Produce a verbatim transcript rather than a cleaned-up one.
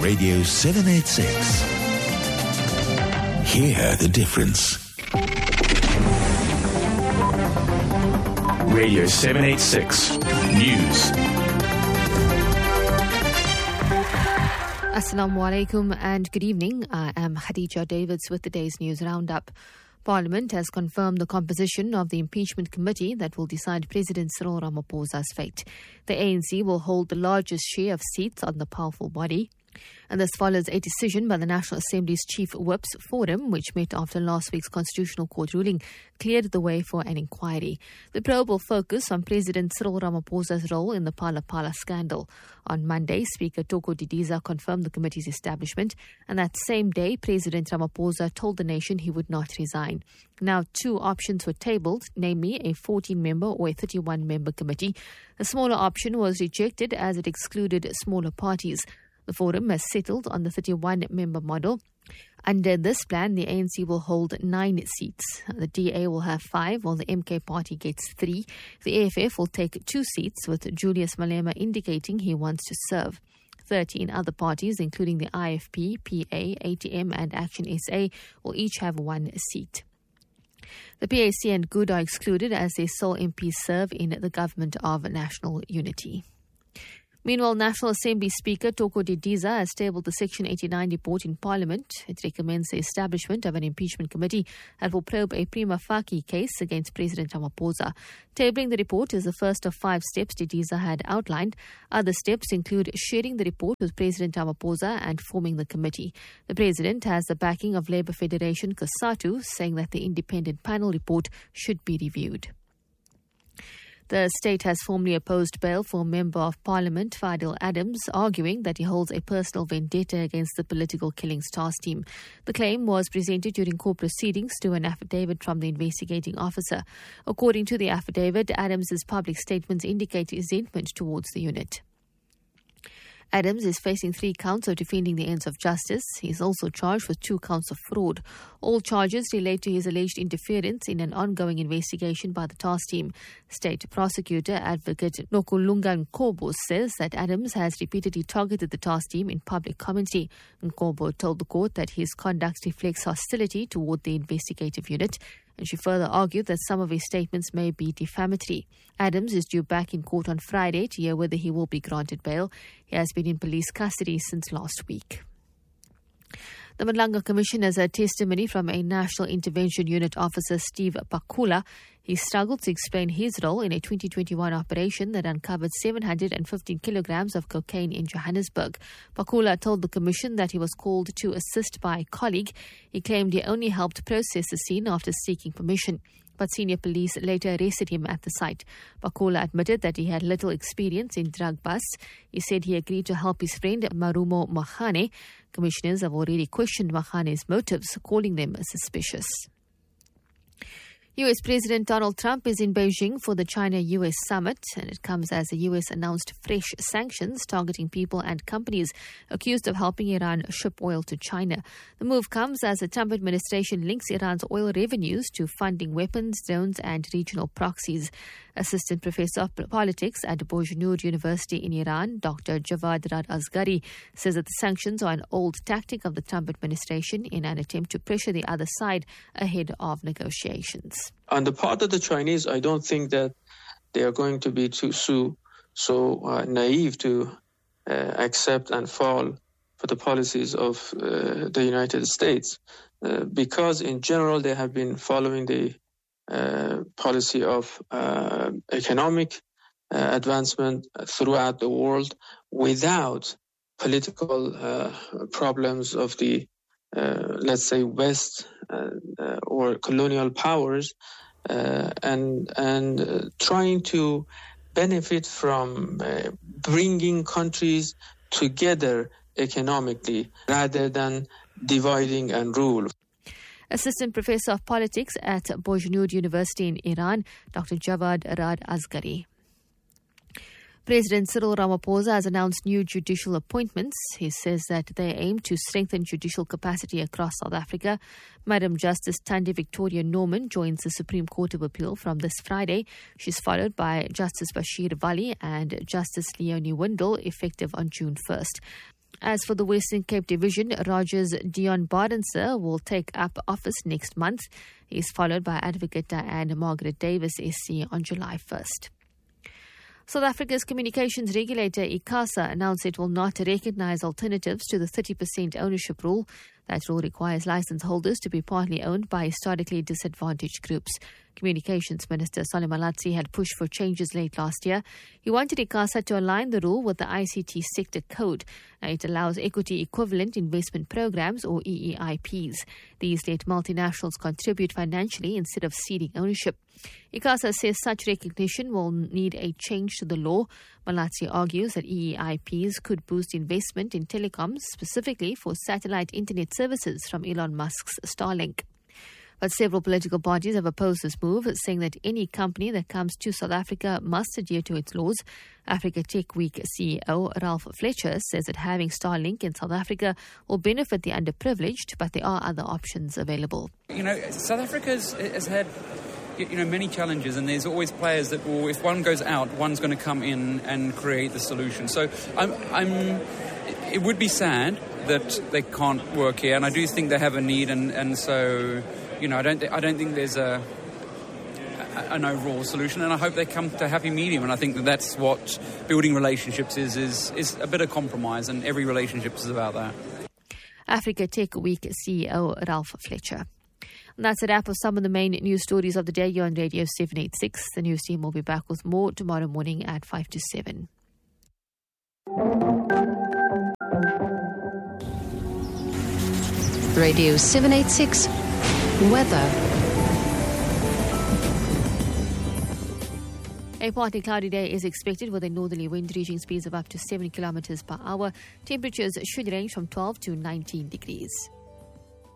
Radio seven eighty-six. Hear the difference. Radio seven eighty-six News. Assalamu alaikum and good evening. I am Khadija Davids with the day's news roundup. Parliament has confirmed the composition of the impeachment committee that will decide President Cyril Ramaphosa's fate. The A N C will hold the largest share of seats on the powerful body. And this follows a decision by the National Assembly's Chief Whips Forum, which met after last week's Constitutional Court ruling cleared the way for an inquiry. The probe will focus on President Cyril Ramaphosa's role in the Phala Phala scandal. On Monday, Speaker Thoko Didiza confirmed the committee's establishment, and that same day, President Ramaphosa told the nation he would not resign. Now, two options were tabled, namely a fourteen-member or a thirty-one-member committee. The smaller option was rejected as it excluded smaller parties. The forum has settled on the thirty-one-member model. Under this plan, the A N C will hold nine seats. The D A will have five, while the M K party gets three. The A F F will take two seats, with Julius Malema indicating he wants to serve. thirteen other parties, including the I F P, P A, A T M and Action S A, will each have one seat. The P A C and G U D are excluded as their sole M Ps serve in the Government of National Unity. Meanwhile, National Assembly Speaker Thoko Didiza has tabled the Section eighty-nine report in Parliament. It recommends the establishment of an impeachment committee that will probe a prima facie case against President Ramaphosa. Tabling the report is the first of five steps Didiza had outlined. Other steps include sharing the report with President Ramaphosa and forming the committee. The President has the backing of Labour Federation COSATU, saying that the independent panel report should be reviewed. The state has formally opposed bail for Member of Parliament Fadil Adams, arguing that he holds a personal vendetta against the political killings task team. The claim was presented during court proceedings to an affidavit from the investigating officer. According to the affidavit, Adams's public statements indicate resentment towards the unit. Adams is facing three counts of defending the ends of justice. He is also charged with two counts of fraud. All charges relate to his alleged interference in an ongoing investigation by the task team. State Prosecutor Advocate Nokulunga Nkobo says that Adams has repeatedly targeted the task team in public commentary. Nkobo told the court that his conduct reflects hostility toward the investigative unit, and she further argued that some of his statements may be defamatory. Adams is due back in court on Friday to hear whether he will be granted bail. He has been in police custody since last week. The Madlanga Commission has heard testimony from a National Intervention Unit officer, Steve Pakula. He struggled to explain his role in a twenty twenty-one operation that uncovered seven hundred fifteen kilograms of cocaine in Johannesburg. Pakula told the Commission that he was called to assist by a colleague. He claimed he only helped process the scene after seeking permission, but senior police later arrested him at the site. Pakula admitted that he had little experience in drug busts. He said he agreed to help his friend Marumo Mahane. Commissioners have already questioned Mahane's motives, calling them suspicious. U S President Donald Trump is in Beijing for the China-U S summit, and it comes as the U S announced fresh sanctions targeting people and companies accused of helping Iran ship oil to China. The move comes as the Trump administration links Iran's oil revenues to funding weapons, drones and regional proxies. Assistant Professor of Politics at Bojnoor University in Iran, Doctor Javad Rad Asghari, says that the sanctions are an old tactic of the Trump administration in an attempt to pressure the other side ahead of negotiations. On the part of the Chinese, I don't think that they are going to be too so, so uh, naive to uh, accept and fall for the policies of uh, the United States, uh, because in general they have been following the uh, policy of uh, economic uh, advancement throughout the world without political uh, problems of the, uh, let's say, West uh, uh, or colonial powers, uh, and and uh, trying to benefit from uh, bringing countries together economically rather than dividing and rule. Assistant Professor of Politics at Bojnoor University in Iran, Doctor Javad Rad Asghari. President Cyril Ramaphosa has announced new judicial appointments. He says that they aim to strengthen judicial capacity across South Africa. Madam Justice Thandi Victoria Norman joins the Supreme Court of Appeal from this Friday. She's followed by Justice Bashir Vali and Justice Leonie Windle, effective on June first. As for the Western Cape Division, Rogers Dion Bardenser will take up office next month. He is followed by Advocate Diane Margaret Davis, S C, on July first. South Africa's communications regulator, ICASA, announced it will not recognise alternatives to the thirty percent ownership rule. That rule requires licence holders to be partly owned by historically disadvantaged groups. Communications Minister Solly Malatsi had pushed for changes late last year. He wanted ICASA to align the rule with the I C T sector code. Now, it allows equity equivalent investment programs, or E E I Ps. These let multinationals contribute financially instead of ceding ownership. ICASA says such recognition will need a change to the law. Malatsi argues that E E I Ps could boost investment in telecoms, specifically for satellite internet services from Elon Musk's Starlink. But several political parties have opposed this move, saying that any company that comes to South Africa must adhere to its laws. Africa Tech Week C E O Ralph Fletcher says that having Starlink in South Africa will benefit the underprivileged, but there are other options available. You know, South Africa has, has had, you know, many challenges, and there's always players that will, if one goes out, one's going to come in and create the solution. So I'm, I'm, it would be sad that they can't work here, and I do think they have a need, and, and so... You know, I don't. Th- I don't think there's a, a an overall solution, and I hope they come to a happy medium. And I think that that's what building relationships is is is a bit of compromise, and every relationship is about that. Africa Tech Week C E O Ralph Fletcher. And that's a wrap of some of the main news stories of the day here on Radio seven eighty-six. The news team will be back with more tomorrow morning at five to seven. Radio seven eighty-six. Weather. A partly cloudy day is expected with a northerly wind reaching speeds of up to seven kilometers per hour. Temperatures should range from twelve to nineteen degrees.